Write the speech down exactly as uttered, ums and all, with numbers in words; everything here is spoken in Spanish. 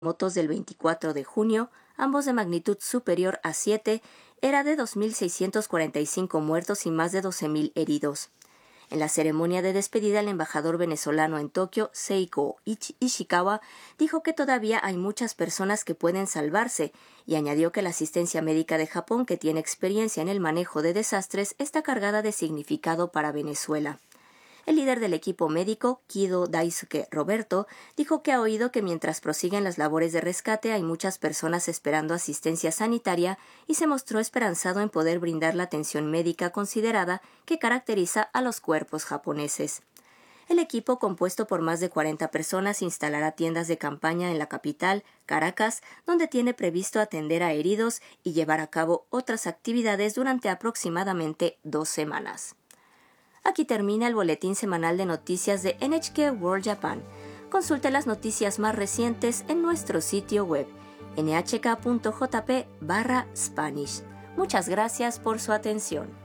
terremotos del veinticuatro de junio, ambos de magnitud superior a siete, era de dos mil seiscientos cuarenta y cinco muertos y más de doce mil heridos. En la ceremonia de despedida, el embajador venezolano en Tokio, Seiko Ishikawa, dijo que todavía hay muchas personas que pueden salvarse y añadió que la asistencia médica de Japón, que tiene experiencia en el manejo de desastres, está cargada de significado para Venezuela. El líder del equipo médico, Kido Daisuke Roberto, dijo que ha oído que mientras prosiguen las labores de rescate hay muchas personas esperando asistencia sanitaria y se mostró esperanzado en poder brindar la atención médica considerada que caracteriza a los cuerpos japoneses. El equipo, compuesto por más de cuarenta personas, instalará tiendas de campaña en la capital, Caracas, donde tiene previsto atender a heridos y llevar a cabo otras actividades durante aproximadamente dos semanas. Aquí termina el boletín semanal de noticias de N H K World Japan. Consulte las noticias más recientes en nuestro sitio web n h k punto j p barra spanish. Muchas gracias por su atención.